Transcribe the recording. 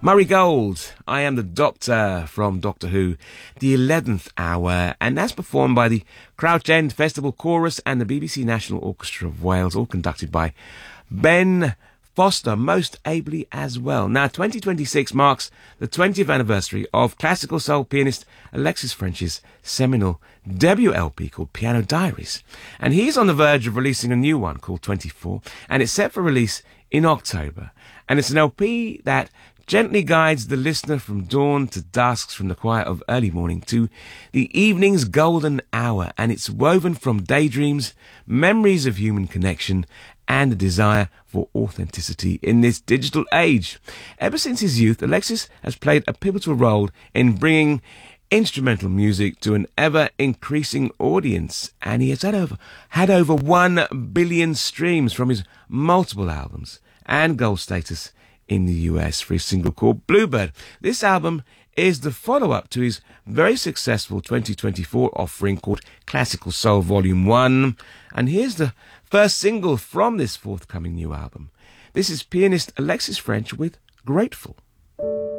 Murray Gold, I Am the Doctor from Doctor Who, the 11th hour, and that's performed by the Crouch End Festival Chorus and the BBC National Orchestra of Wales, all conducted by Ben Foster, most ably as well. Now, 2026 marks the 20th anniversary of classical soul pianist Alexis French's seminal debut LP called Piano Diaries. And he's on the verge of releasing a new one called 24, and it's set for release in October. And it's an LP that gently guides the listener from dawn to dusk, from the quiet of early morning to the evening's golden hour, and it's woven from daydreams, memories of human connection, and a desire for authenticity in this digital age. Ever since his youth, Alexis has played a pivotal role in bringing instrumental music to an ever-increasing audience, and he has had over 1 billion streams from his multiple albums and gold status in the US for his single called Bluebird. This album is the follow-up to his very successful 2024 offering called Classical Soul Volume 1. And here's the first single from this forthcoming new album. This is pianist Alexis French with Grateful.